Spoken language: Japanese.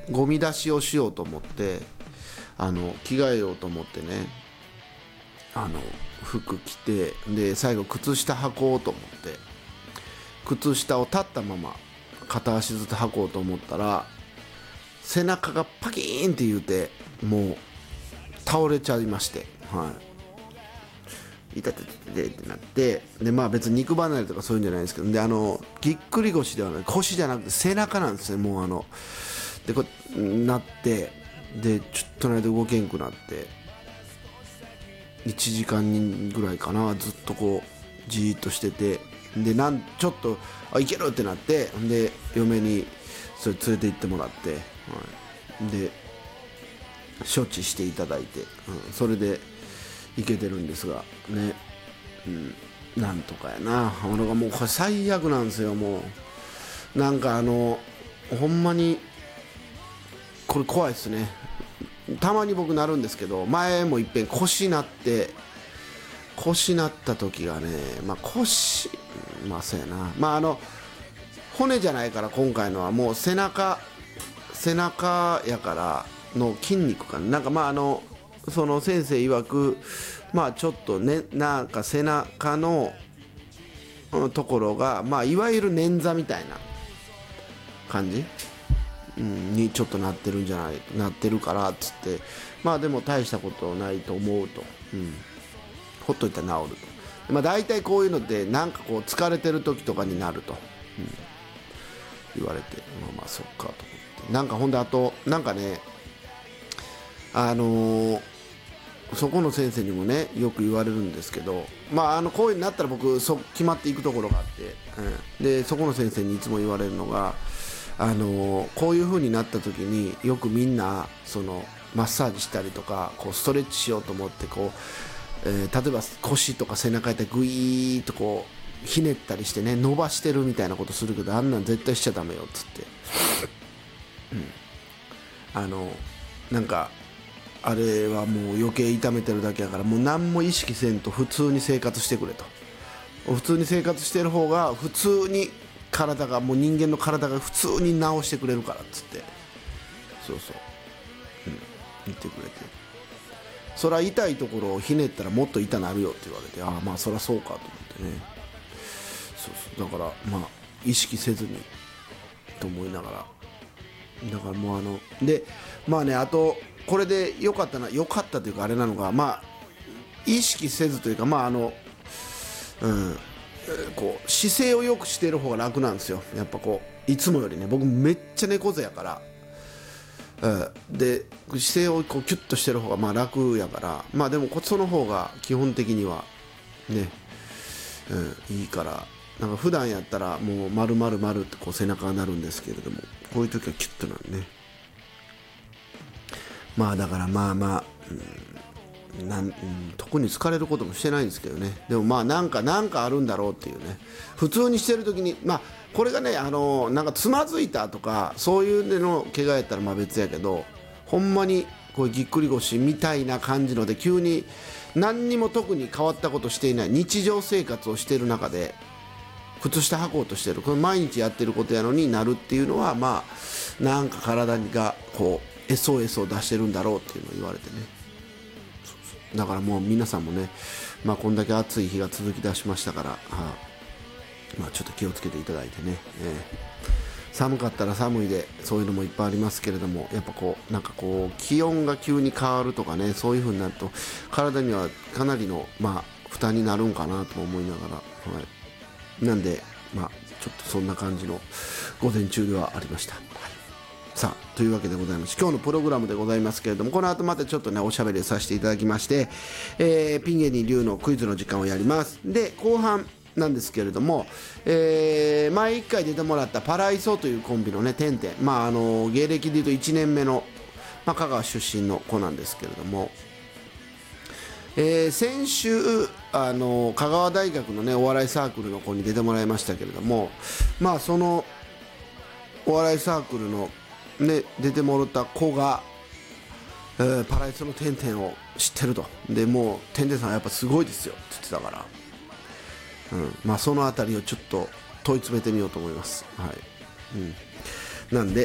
ゴミ出しをしようと思って着替えようと思ってね服着てで最後靴下履こうと思って靴下を立ったまま片足ずつ履こうと思ったら背中がパキーンって言うてもう倒れちゃいまして、痛てててってなってで別に肉離れとかそういうんじゃないですけどでぎっくり腰ではない腰じゃなくて背中なんですね。もうでこうなってでちょっとの間動けんくなって1時間ぐらいかなずっとこうじーっとしててでちょっといけるってなってで嫁にそれ連れて行ってもらって、で処置していただいて、それでいけてるんですがね、なんとかやな。俺がもうこれ最悪なんですよ。もうなんかほんまにこれ怖いですね。たまに僕なるんですけど前もいっぺん腰なった時がね腰そうやな骨じゃないから今回のはもう背中やからの筋肉かな。その先生曰くちょっとねなんか背中のところがいわゆる捻挫みたいな感じ、にちょっとなってるんじゃないなってるからっつってでも大したことないと思うと、ほっといたら治ると。大体こういうのってなんかこう疲れてる時とかになると、言われてそっかと思ってほんであとねそこの先生にもねよく言われるんですけどこういうになったら僕決まっていくところがあって、でそこの先生にいつも言われるのがこういう風になった時によくみんなマッサージしたりとかこうストレッチしようと思ってこう、例えば腰とか背中やったらグイーッとこうひねったりしてね伸ばしてるみたいなことするけどあんなん絶対しちゃダメよっつって、なんかあれはもう余計痛めてるだけやからもう何も意識せんと普通に生活してくれと。普通に生活してる方が普通に体がもう人間の体が普通に治してくれるからっつって言ってくれてそりゃ痛いところをひねったらもっと痛なるよって言われてそりゃそうかと思ってねだから意識せずにと思いながらだからもうであとこれで良かったというかあれなのが意識せずというかこう姿勢を良くしている方が楽なんですよ。やっぱこういつもよりね僕めっちゃ猫背やから、で姿勢をこうキュッとしてる方が楽やからでもその方が基本的にはね、いいからなんか普段やったらもう丸ってこう背中がなるんですけれどもこういう時はキュッとなるね。だから特に疲れることもしてないんですけどね。でもなんかあるんだろうっていうね。普通にしてる時にこれがねなんかつまずいたとかそういうの怪我やったら別やけどほんまにこうぎっくり腰みたいな感じので急に何にも特に変わったことしていない日常生活をしている中で靴下履こうとしてるこれ毎日やってることやのになるっていうのはなんか体がこうSOS を出してるんだろうっていうのを言われてね。だからもう皆さんもねこんだけ暑い日が続き出しましたからちょっと気をつけていただいてね、寒かったら寒いでそういうのもいっぱいありますけれどもやっぱこうなんかこう気温が急に変わるとかねそういう風になると体にはかなりの負担になるんかなと思いながら、なんでちょっとそんな感じの午前中ではありました。さあというわけでございます。今日のプログラムでございますけれどもこの後またちょっとねおしゃべりさせていただきまして、ピン芸人龍のクイズの時間をやります。で後半なんですけれども、前1回出てもらったパライソというコンビのねてんてん芸歴でいうと1年目の、香川出身の子なんですけれども、先週香川大学のねお笑いサークルの子に出てもらいましたけれどもそのお笑いサークルのね出てもらった子が、パライソのてんてんを知ってると。でもうてんてんさんやっぱすごいですよって言ってたから、そのあたりをちょっと問い詰めてみようと思います。なんで、